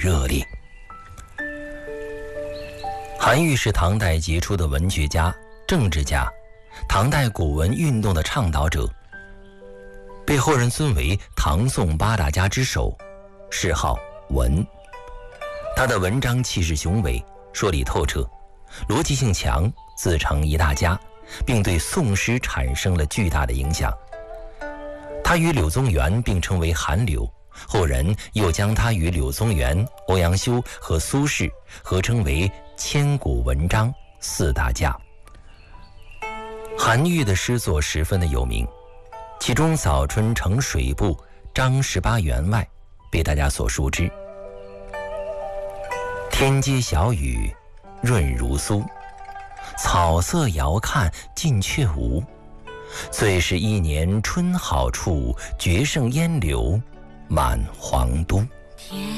热烈。韩愈是唐代杰出的文学家、政治家，唐代古文运动的倡导者，被后人尊为唐宋八大家之首，谥号文。他的文章气势雄伟，说理透彻，逻辑性强，自成一大家，并对宋诗产生了巨大的影响。他与柳宗元并称为韩柳，后人又将他与柳宗元、欧阳修和苏轼合称为千古文章四大家。韩愈的诗作十分的有名，其中《早春呈水部》《张18员外》被大家所熟知。天街小雨润如酥，草色遥看近却无。最是一年春好处，绝胜烟柳满皇都。 天